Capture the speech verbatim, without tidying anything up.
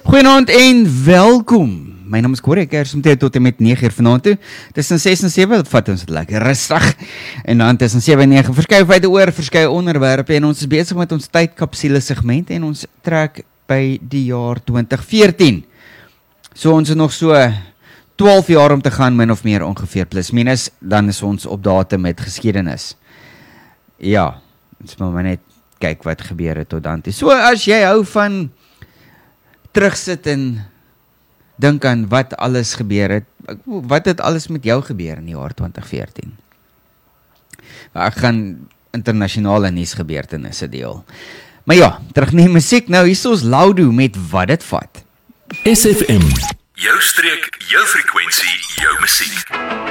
Goeienaand en welkom. My naam is Corrie, ek is omtrent tot en met nege uur vanaand toe. Tussen ses en sewe, vat ons het lekker rustig. En dan tussen sewe en nege, verskeie feite oor, verskeie onderwerpe. En ons is besig met ons tydkapsule segment en ons trek by die jaar twintig veertien. So ons het nog so twaalf jaar om te gaan, min of meer ongeveer, plus minus, dan is ons op datum met geskiedenis. Ja, ons moet maar net kyk wat gebeur het tot dan toe. So as jy hou van terugsit en dink aan wat alles gebeur het, wat het alles met jou gebeur in die jaar twintig veertien? Ek gaan internasionale nuusgebeurtenisse deel. Maar ja, terug na die musiek, nou hier is ons Laudo met Wat Dit Vat. S F M, jou streek, jou frekwensie, jou musiek.